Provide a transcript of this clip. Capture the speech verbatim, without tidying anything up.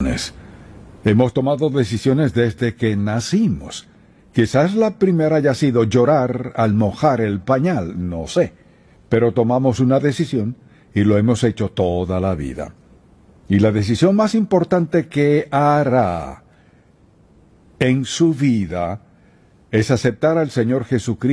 decisiones. Hemos tomado decisiones desde que nacimos. Quizás la primera haya sido llorar al mojar el pañal, no sé. Pero tomamos una decisión y lo hemos hecho toda la vida. Y la decisión más importante que hará en su vida es aceptar al Señor Jesucristo